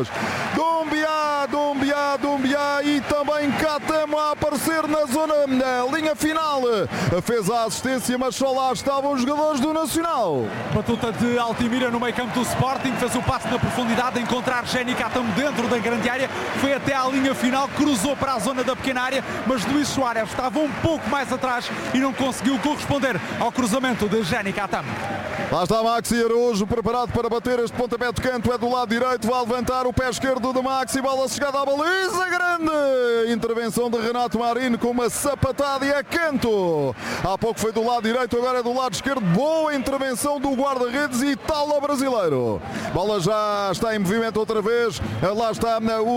anos. Doumbia e também Catamo a aparecer na zona, na linha final. Fez a assistência, mas só lá estavam os jogadores do Nacional. Batuta de Altimira no meio campo do Sporting, fez o passe na profundidade, encontrar Jenny Catamo dentro da grande área, foi até à linha final, cruzou para a zona da pequena área, mas Luís Soares estava um pouco mais atrás e não conseguiu corresponder ao cruzamento de Jenny Catamo. Lá está Maxi Araújo preparado para bater este pontapé de canto, é do lado direito, vai levantar o pé esquerdo de Maxi, bola chegada à baliza grande, intervenção de Renato Marinho com uma sapatada e é canto. Há pouco foi do lado direito, agora é do lado esquerdo, boa intervenção do guarda-redes e tal ao brasileiro. Bola já está em movimento outra vez, lá está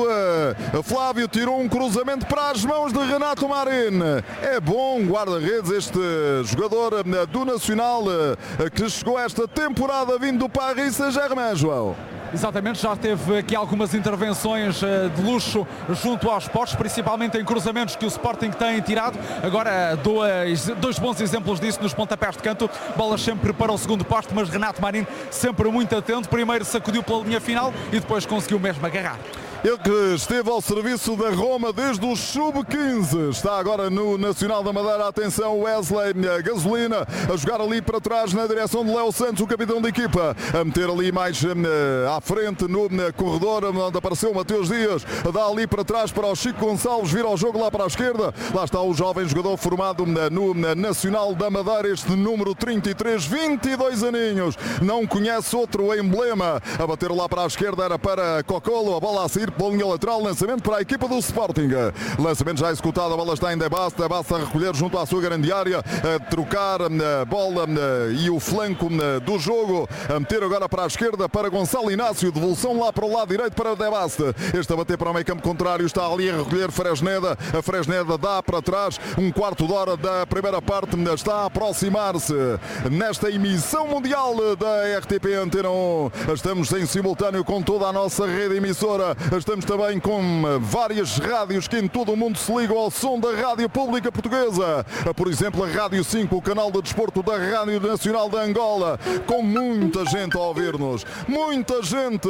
o Flávio, tirou um cruzamento para as mãos de Renato Marinho. É bom guarda-redes este jogador do Nacional que chegou esta temporada vindo do Paris Saint-Germain, João. Exatamente, já teve aqui algumas intervenções de luxo junto aos postos, principalmente em cruzamentos que o Sporting tem tirado. Agora dois bons exemplos disso nos pontapés de canto, bolas sempre para o segundo posto, mas Renato Marinho sempre muito atento, primeiro sacudiu pela linha final e depois conseguiu mesmo agarrar. Ele que esteve ao serviço da Roma desde o Sub-15, está agora no Nacional da Madeira. Atenção, Wesley Gasolina a jogar ali para trás na direção de Léo Santos, o capitão da equipa, a meter ali mais à frente no corredor onde apareceu Mateus Dias, dá ali para trás para o Chico Gonçalves, vira o jogo lá para a esquerda. Lá está o jovem jogador formado no Nacional da Madeira, este número 33, 22 aninhos, não conhece outro emblema. A bater lá para a esquerda era para Cocolo, a bola a sair pela linha lateral, lançamento para a equipa do Sporting. Lançamento já executado, a bola está em Debast a recolher junto à sua grande área, a trocar a bola e o flanco do jogo, a meter agora para a esquerda para Gonçalo Inácio, devolução lá para o lado direito para Debast. Este a bater para o meio campo contrário, está ali a recolher Fresneda, a Fresneda dá para trás, um quarto de hora da primeira parte está a aproximar-se nesta emissão mundial da RTP Antena 1. Estamos em simultâneo com toda a nossa rede emissora. Estamos também com várias rádios que em todo o mundo se ligam ao som da Rádio Pública Portuguesa. Por exemplo, a Rádio 5, o canal de desporto da Rádio Nacional de Angola, com muita gente a ouvir-nos. Muita gente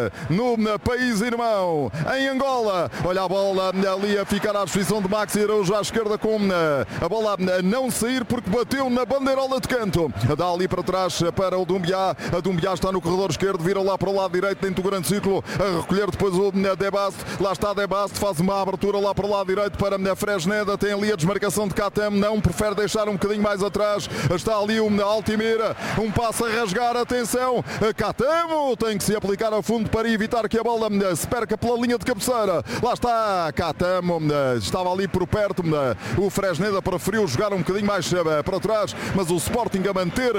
no país irmão, em Angola. Olha a bola ali a ficar à disposição de Maxi Araújo à esquerda, com a bola a não sair porque bateu na bandeirola de canto. Dá ali para trás para o Doumbia. A Doumbia está no corredor esquerdo, vira lá para o lado direito dentro do grande círculo, a recolher depois o Debast, lá está Debast, faz uma abertura lá para o lado direito para a Fresneda, tem ali a desmarcação de Catamo, não, prefere deixar um bocadinho mais atrás, está ali o Altimira, um passo a rasgar, atenção, Catamo tem que se aplicar a fundo para evitar que a bola se perca pela linha de cabeceira. Lá está Catamo, estava ali por perto, o Fresneda preferiu jogar um bocadinho mais para trás, mas o Sporting a manter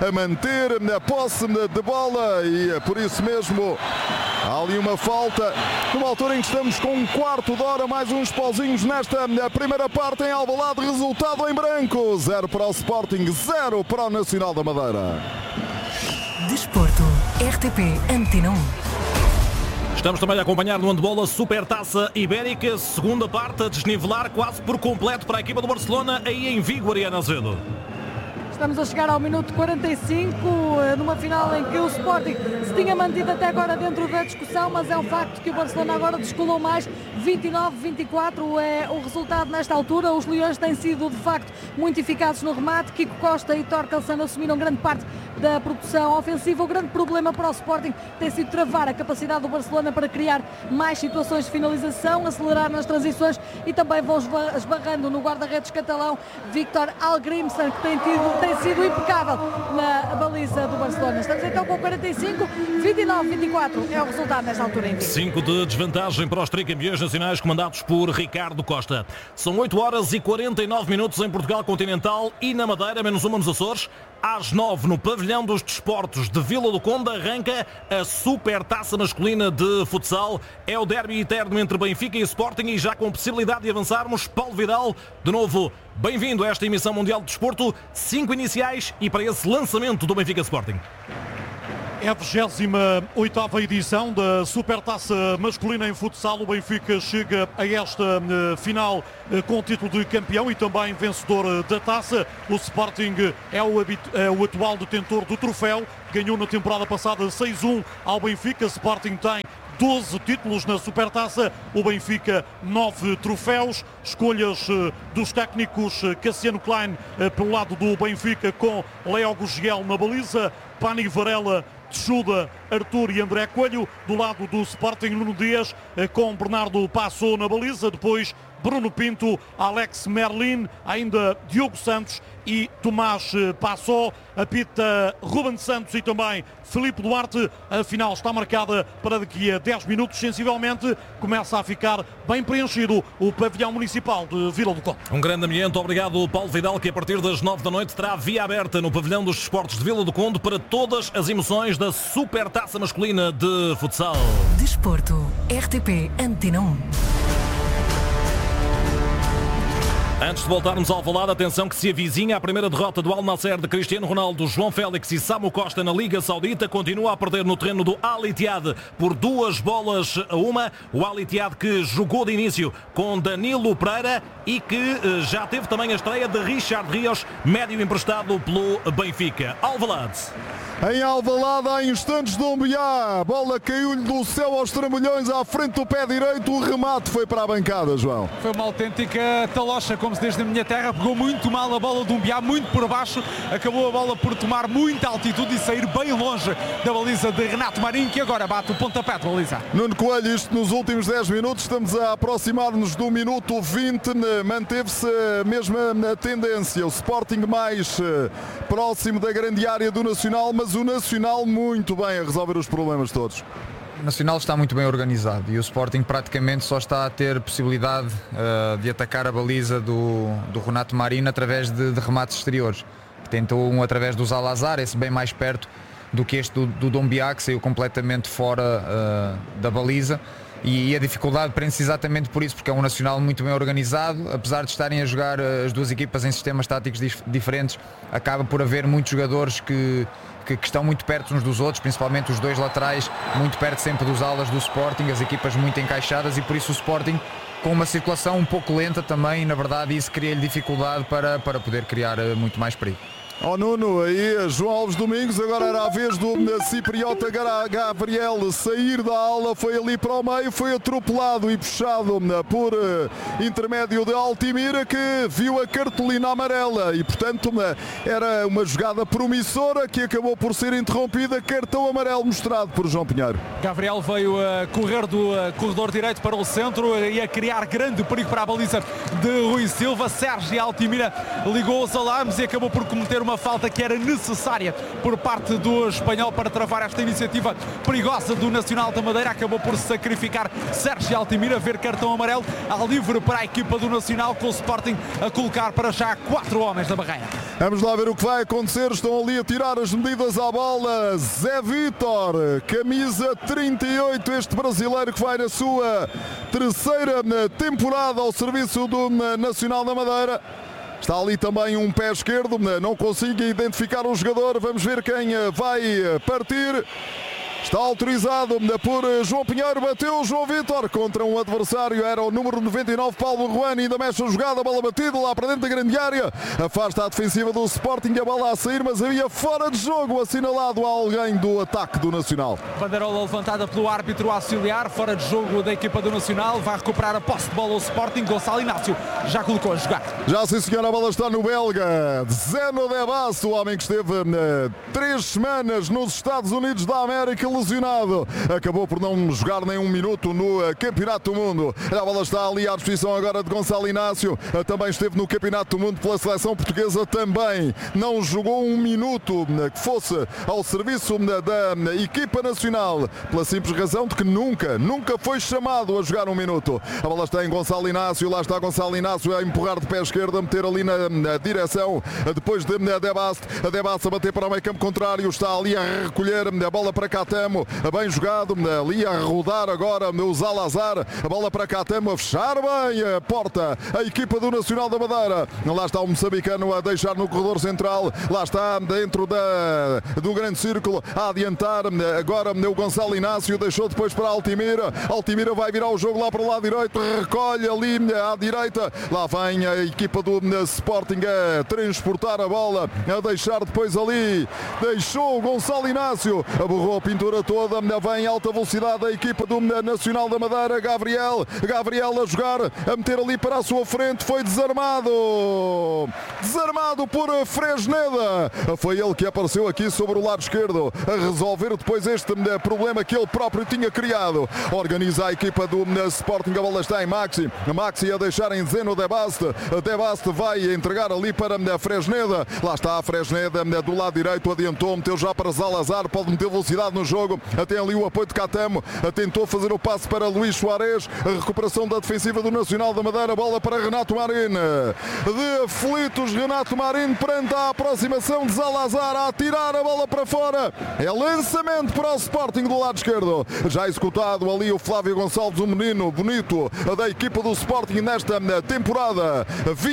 a posse de bola e por isso mesmo há ali uma falta numa altura em que estamos com um quarto de hora, mais uns pauzinhos nesta primeira parte em Alvalade. Resultado em branco, 0 para o Sporting, 0 para o Nacional da Madeira. Desporto, RTP Antena 1. Estamos também a acompanhar no handball a Supertaça Ibérica, segunda parte a desnivelar quase por completo para a equipa do Barcelona aí em Vigo, Ariana Azevedo. Estamos a chegar ao minuto 45, numa final em que o Sporting se tinha mantido até agora dentro da discussão, mas é um facto que o Barcelona agora descolou mais. 29-24 é o resultado nesta altura. Os Leões têm sido, de facto, muito eficazes no remate. Kiko Costa e Torkelsen assumiram grande parte da produção ofensiva. O grande problema para o Sporting tem sido travar a capacidade do Barcelona para criar mais situações de finalização, acelerar nas transições e também vão esbarrando no guarda-redes catalão Victor Algrimson, que tem sido impecável na baliza do Barcelona. Estamos então com 45, 29-24 é o resultado nesta altura em Vigo. 5 de desvantagem para os tricampeões nacionais comandados por Ricardo Costa. São 8 horas e 49 minutos em Portugal Continental e na Madeira, -1 nos Açores. Às 9 no Pavilhão dos Desportos de Vila do Conde arranca a Supertaça Masculina de Futsal. É o derby eterno entre Benfica e Sporting e já com possibilidade de avançarmos. Paulo Vidal, de novo, bem-vindo a esta emissão mundial de desporto. 5 iniciais e para esse lançamento do Benfica Sporting. É a 28ª edição da Supertaça Masculina em Futsal. O Benfica chega a esta final com o título de campeão e também vencedor da taça. O Sporting é o atual detentor do troféu. Ganhou na temporada passada 6-1 ao Benfica. Sporting tem 12 títulos na Supertaça, o Benfica 9 troféus, escolhas dos técnicos Cassiano Klein pelo lado do Benfica com Léo Gurgel na baliza, Pani Varela, Teixuda, Arthur e André Coelho. Do lado do Sporting, Nuno Dias com Bernardo Passou na baliza, depois Bruno Pinto, Alex Merlin, ainda Diogo Santos e Tomás Passó, apita Ruben Santos e também Filipe Duarte. A final está marcada para daqui a 10 minutos, sensivelmente. Começa a ficar bem preenchido o pavilhão municipal de Vila do Conde. Um grande ambiente, obrigado Paulo Vidal, que a partir das 9 da noite terá via aberta no pavilhão dos desportos de Vila do Conde para todas as emoções da Supertaça masculina de futsal. Desporto, RTP Antena 1. Antes de voltarmos ao Alvalade, atenção que se avizinha a primeira derrota do Al Nassr de Cristiano Ronaldo, João Félix e Samu Costa na Liga Saudita. Continua a perder no terreno do Al Ittihad por 2-1. O Al Ittihad que jogou de início com Danilo Pereira e que já teve também a estreia de Richard Rios, médio emprestado pelo Benfica. Alvalade. Em Alvalade, há instantes, Dombiá. A bola caiu-lhe do céu aos trambolhões à frente do pé direito. O remate foi para a bancada, João. Foi uma autêntica talocha, como se diz na minha terra. Pegou muito mal a bola do Dombiá, muito por baixo. Acabou a bola por tomar muita altitude e sair bem longe da baliza de Renato Marinho, que agora bate o pontapé de baliza. Nuno Coelho, isto nos últimos 10 minutos. Estamos a aproximar-nos do minuto 20. Manteve-se a mesma tendência. O Sporting mais próximo da grande área do Nacional, mas o Nacional muito bem a resolver os problemas todos. O Nacional está muito bem organizado e o Sporting praticamente só está a ter possibilidade de atacar a baliza do Renato Marinho através de remates exteriores. Tentou um através do Zalazar, esse bem mais perto do que este do Dombiá, que saiu completamente fora da baliza. E a dificuldade prende-se exatamente por isso, porque é um Nacional muito bem organizado. Apesar de estarem a jogar as duas equipas em sistemas táticos diferentes, acaba por haver muitos jogadores que estão muito perto uns dos outros, principalmente os dois laterais, muito perto sempre dos alas do Sporting, as equipas muito encaixadas, e por isso o Sporting com uma circulação um pouco lenta também, na verdade isso cria-lhe dificuldade para poder criar muito mais perigo. Oh Nuno, aí João Alves Domingos, agora era a vez do cipriota Gabriel sair da ala, foi ali para o meio, foi atropelado e puxado por intermédio de Altimira, que viu a cartolina amarela e portanto era uma jogada promissora que acabou por ser interrompida, cartão amarelo mostrado por João Pinheiro. Gabriel veio a correr do corredor direito para o centro e a criar grande perigo para a baliza de Rui Silva. Sérgio Altimira ligou os alarmes e acabou por cometer uma falta que era necessária por parte do espanhol para travar esta iniciativa perigosa do Nacional da Madeira. Acabou por sacrificar Sérgio Altimira, ver cartão amarelo ao livre para a equipa do Nacional, com o Sporting a colocar para já 4 homens da barreira. Vamos lá ver o que vai acontecer. Estão ali a tirar as medidas à bola. Zé Vítor, camisa 38, este brasileiro que vai na sua terceira temporada ao serviço do Nacional da Madeira. Está ali também um pé esquerdo, não consigo identificar o jogador, vamos ver quem vai partir. Está autorizado por João Pinheiro, bateu João Vítor contra um adversário, era o número 99, Paulo Ruano, ainda mexe a jogada, a bola batida lá para dentro da grande área, afasta a defensiva do Sporting, a bola a sair, mas havia fora de jogo assinalado a alguém do ataque do Nacional. Banderola levantada pelo árbitro auxiliar, fora de jogo da equipa do Nacional, vai recuperar a posse de bola o Sporting. Gonçalo Inácio já colocou a jogar. Já sim senhora, a bola está no belga, Zeno Debas, o homem que esteve 3 semanas nos Estados Unidos da América, lesionado, acabou por não jogar nem um minuto no Campeonato do Mundo. A bola está ali à disposição agora de Gonçalo Inácio, também esteve no Campeonato do Mundo pela seleção portuguesa, também não jogou um minuto que fosse ao serviço da equipa nacional, pela simples razão de que nunca foi chamado a jogar um minuto. A bola está em Gonçalo Inácio, lá está Gonçalo Inácio a empurrar de pé esquerdo, a meter ali na direção, depois de Debas, a Debas a bater para o meio campo contrário, está ali a recolher a bola para Catamo, bem jogado, ali a rodar agora o Zalazar, a bola para Catamo, a fechar bem a porta, a equipa do Nacional da Madeira. Lá está o moçambicano a deixar no corredor central, lá está dentro do grande círculo a adiantar agora o Gonçalo Inácio, deixou depois para Altimira, Altimira vai virar o jogo lá para o lado direito, recolhe ali à direita, lá vem a equipa do Sporting a transportar a bola, a deixar depois ali, deixou o Gonçalo Inácio, aborrou o Pinto altura toda, vem em alta velocidade a equipa do Nacional da Madeira. Gabriel a jogar, a meter ali para a sua frente, foi desarmado por Fresneda. Foi ele que apareceu aqui sobre o lado esquerdo a resolver depois este problema que ele próprio tinha criado. Organiza a equipa do Sporting, a bola está em Maxi a deixar em Zeno De Baste vai entregar ali para Fresneda. Lá está a Fresneda do lado direito, adiantou, meteu já para Zalazar, pode meter velocidade no jogo, tem ali o apoio de Catamo, tentou fazer o passe para Luís Soares, a recuperação da defensiva do Nacional da Madeira, bola para Renato Marin. De aflitos, Renato Marin perante a aproximação de Zalazar, a tirar a bola para fora. É lançamento para o Sporting do lado esquerdo. Já executado ali o Flávio Gonçalves, um menino bonito da equipa do Sporting nesta temporada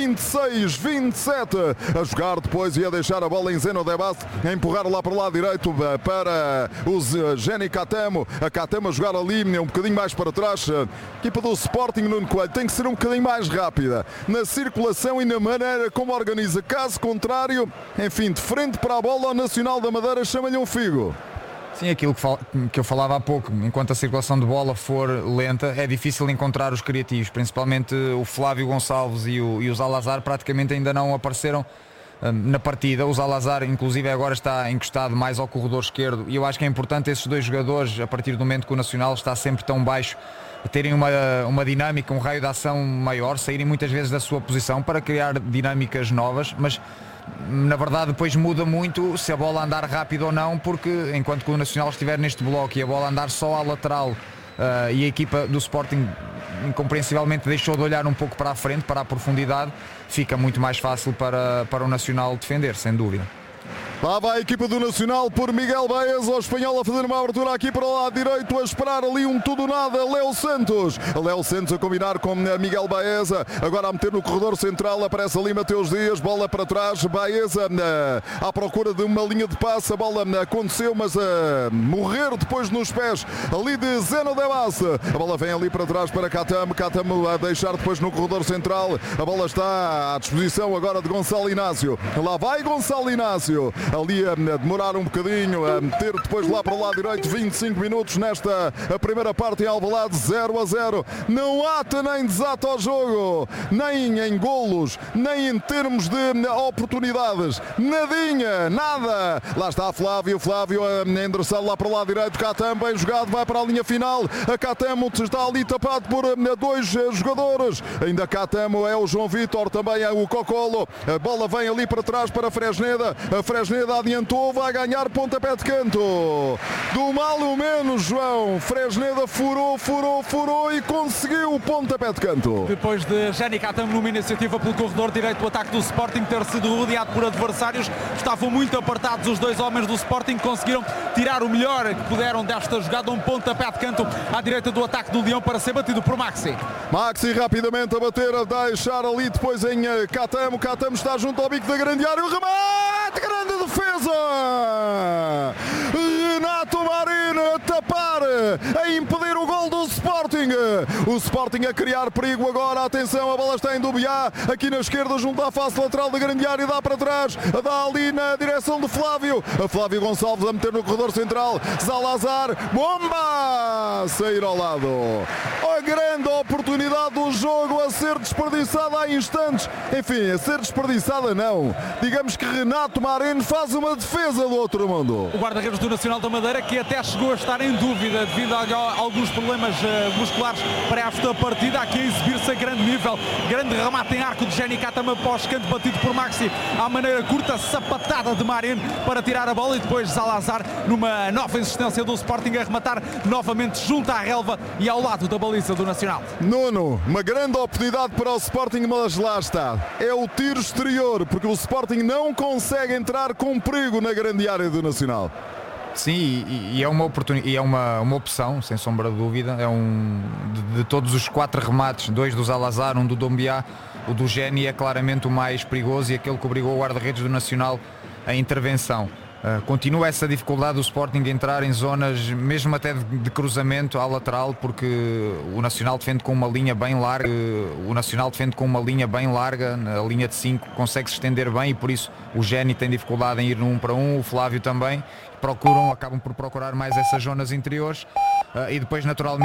26-27. A jogar depois e a deixar a bola em Zeno De Baste, a empurrar lá para o lado direito para o Jenny Catamo. A Catamo a jogar ali um bocadinho mais para trás. A equipa do Sporting, Nuno Coelho, tem que ser um bocadinho mais rápida na circulação e na maneira como organiza. Caso contrário, enfim, de frente para a bola, o Nacional da Madeira chama-lhe um figo. Sim, aquilo que eu falava há pouco, enquanto a circulação de bola for lenta, é difícil encontrar os criativos, principalmente o Flávio Gonçalves e o Zalazar praticamente ainda não apareceram na partida. O Zalazar inclusive agora está encostado mais ao corredor esquerdo e eu acho que é importante esses dois jogadores, a partir do momento que o Nacional está sempre tão baixo, terem uma dinâmica, um raio de ação maior, saírem muitas vezes da sua posição para criar dinâmicas novas, mas na verdade depois muda muito se a bola andar rápido ou não, porque enquanto que o Nacional estiver neste bloco e a bola andar só à lateral e a equipa do Sporting incompreensivelmente deixou de olhar um pouco para a frente, para a profundidade, fica muito mais fácil para o Nacional defender, sem dúvida. Lá vai a equipa do Nacional por Miguel Baeza, o espanhol a fazer uma abertura aqui para o lado direito, a esperar ali um tudo nada, Léo Santos a combinar com Miguel Baeza, agora a meter no corredor central, aparece ali Mateus Dias, bola para trás, Baeza à procura de uma linha de passe, a bola aconteceu, mas a morrer depois nos pés ali de Zeno De Baste. A bola vem ali para trás para Catamo a deixar depois no corredor central, a bola está à disposição agora de Gonçalo Inácio, lá vai Gonçalo Inácio, ali a demorar um bocadinho, a meter depois lá para o lado direito. 25 minutos nesta a primeira parte em Alvalade, 0-0. Não ata nem desata ao jogo, nem em golos, nem em termos de oportunidades, nadinha, nada. Lá está Flávio a endereçar lá para o lado direito, Catamo bem jogado, vai para a linha final, a Catamo está ali tapado por dois jogadores, ainda Catamo é o João Vitor, também é o Cocolo, a bola vem ali para trás para Fresneda, a Fresneda adiantou, vai ganhar pontapé de canto. Do mal o menos, João. Fresneda furou e conseguiu o pontapé de canto. Depois de Jenny Catamo numa iniciativa pelo corredor direito do ataque do Sporting ter sido rodeado por adversários, estavam muito apartados os dois homens do Sporting, conseguiram tirar o melhor que puderam desta jogada, um pontapé de canto à direita do ataque do Leão para ser batido por Maxi. Maxi rapidamente a bater, a deixar ali depois em Catamo. Catamo está junto ao bico da grande área, o remate, grande defesa! Renato Marin a tapar, a impedir o gol do Sporting. O Sporting a criar perigo agora, atenção, a bola está em Dubiá, aqui na esquerda junto à face lateral da grande área, dá para trás, dá ali na direção de Flávio. A Flávio Gonçalves a meter no corredor central, Zalazar, bomba! Sair ao lado. A grande oportunidade do jogo a ser desperdiçada há instantes. Enfim, a ser desperdiçada não. Digamos que Renato Marin faz uma defesa do outro mundo. O guarda-redes do Nacional da Madeira, que até chegou a estar em dúvida devido a alguns problemas musculares para esta partida, aqui a exibir-se a grande nível. Grande remate em arco de Jenny Catamo após canto batido por Maxi à maneira curta, sapatada de Marin para tirar a bola e depois Zalazar numa nova insistência do Sporting a rematar novamente junto à relva e ao lado da baliza do Nacional. Nuno, uma grande oportunidade para o Sporting, mas lá está. É o tiro exterior, porque o Sporting não consegue entrar com perigo na grande área do Nacional. Sim, e é uma oportunidade, e é uma opção, sem sombra de dúvida. É de todos os 4 remates, 2 do Zalazar, 1 do Dombiá, o do Geni é claramente o mais perigoso e aquele que obrigou o guarda-redes do Nacional à intervenção. Continua essa dificuldade do Sporting entrar em zonas mesmo até de cruzamento à lateral, porque o Nacional defende com uma linha bem larga, na linha de 5 consegue se estender bem e por isso o Géni tem dificuldade em ir no 1 para 1, o Flávio também, acabam por procurar mais essas zonas interiores e depois naturalmente